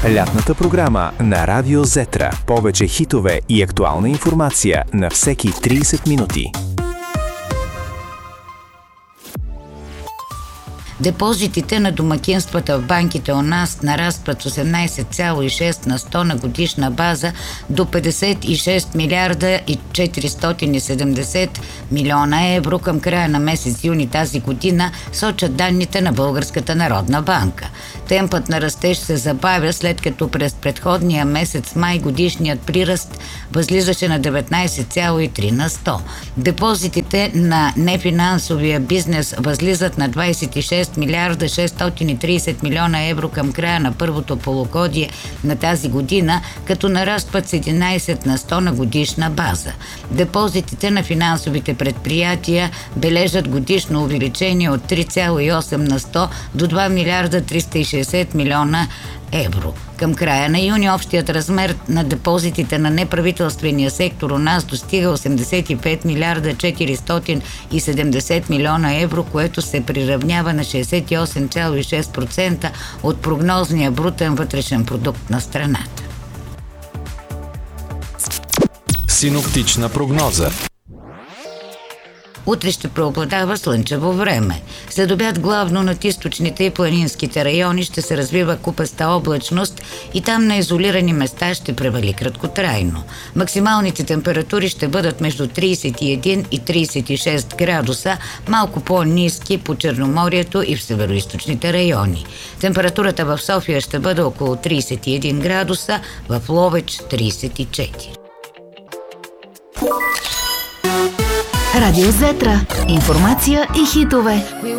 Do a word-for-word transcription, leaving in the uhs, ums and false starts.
Лятната програма на Радио Зетра. Повече хитове и актуална информация на всеки трийсет минути. Депозитите на домакинствата в банките у нас нарастват с осемнайсет цяло и шест на сто на годишна база до петдесет и шест милиарда и четиристотин и седемдесет милиона евро към края на месец юни тази година, сочат данните на Българската народна банка. Темпът на растеж се забавя, след като през предходния месец май годишният приръст възлизаше на деветнайсет цяло и три на сто. Депозитите на нефинансовия бизнес възлизат на двайсет и шест милиарда шестстотин и трийсет милиона евро към края на първото полугодие на тази година, като нарастват с единайсет на сто на годишна база. Депозитите на финансовите предприятия бележат годишно увеличение от три цяло и осем на сто до два милиарда триста и шейсет милиона евро. Към края на юни общият размер на депозитите на неправителствения сектор у нас достига осемдесет и пет милиарда четиристотин и седемдесет милиона евро, което се приравнява на шейсет и осем цяло и шест процента от прогнозния брутен вътрешен продукт на страната. Синоптична прогноза. Утре ще преобладава слънчево време. След обяд главно над източните и планинските райони ще се развива купаста облачност и там на изолирани места ще превали краткотрайно. Максималните температури ще бъдат между трийсет и един и трийсет и шест градуса, малко по-ниски по Черноморието и в североизточните райони. Температурата в София ще бъде около трийсет и един градуса, в Ловеч трийсет и четири. Радио Зетра. Информация и хитове.